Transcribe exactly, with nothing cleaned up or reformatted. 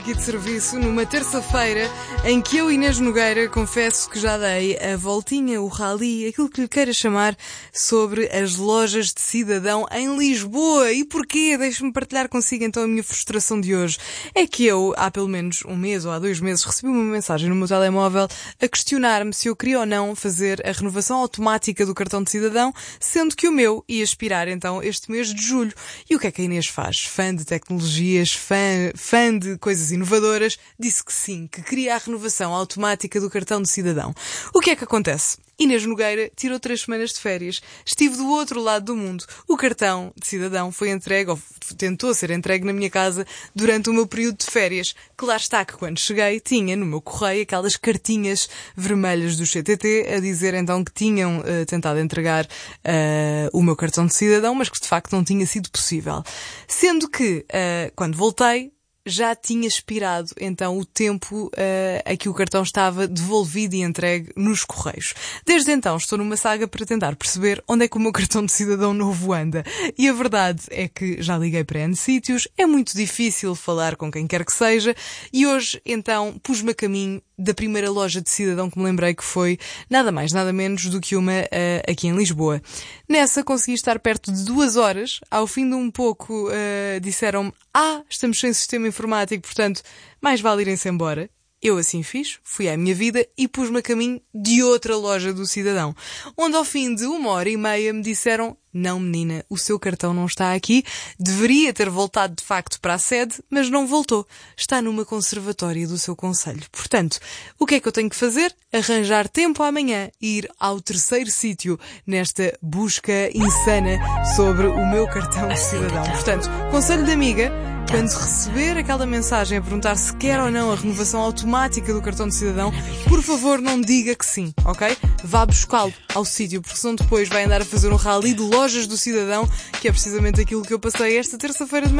Aqui de serviço, numa terça-feira em que eu, Inês Nogueira, confesso que já dei a voltinha, o rally, aquilo que lhe queira chamar, sobre as lojas de cidadão em Lisboa. E porquê? Deixe-me partilhar consigo então a minha frustração de hoje. É que eu, há pelo menos um mês ou há dois meses, recebi uma mensagem no meu telemóvel a questionar-me se eu queria ou não fazer a renovação automática do cartão de cidadão, sendo que o meu ia expirar então este mês de julho. E o que é que a Inês faz? Fã de tecnologias, fã, fã de coisas inovadoras, disse que sim, que queria a renovação automática do cartão de cidadão. O que é que acontece? Inês Nogueira tirou três semanas de férias. Estive do outro lado do mundo. O cartão de cidadão foi entregue, ou tentou ser entregue na minha casa durante o meu período de férias. Claro está que quando cheguei tinha no meu correio aquelas cartinhas vermelhas do C T T a dizer então que tinham uh, tentado entregar uh, o meu cartão de cidadão, mas que de facto não tinha sido possível. Sendo que, uh, quando voltei, já tinha expirado então o tempo uh, a que o cartão estava devolvido e entregue nos correios. Desde então estou numa saga para tentar perceber onde é que o meu cartão de cidadão novo anda. E a verdade é que já liguei para N sítios, é muito difícil falar com quem quer que seja, e hoje então pus-me a caminho da primeira loja de cidadão que me lembrei, que foi nada mais, nada menos do que uma uh, aqui em Lisboa. Nessa consegui estar perto de duas horas. Ao fim de um pouco uh, disseram-me: ah, estamos sem sistema informático, portanto, mais vale irem-se embora. Eu assim fiz, fui à minha vida e pus-me a caminho de outra loja do cidadão, onde ao fim de uma hora e meia me disseram: não, menina, o seu cartão não está aqui, deveria ter voltado de facto para a sede, mas não voltou. Está numa conservatória do seu concelho. Portanto, o que é que eu tenho que fazer? Arranjar tempo amanhã e ir ao terceiro sítio nesta busca insana sobre o meu cartão de cidadão. Portanto, conselho de amiga: quando receber aquela mensagem a perguntar se quer ou não a renovação automática do cartão de cidadão, por favor não diga que sim, ok? Vá buscá-lo ao sítio, porque senão depois vai andar a fazer um rally de lojas do cidadão, que é precisamente aquilo que eu passei esta terça-feira de manhã.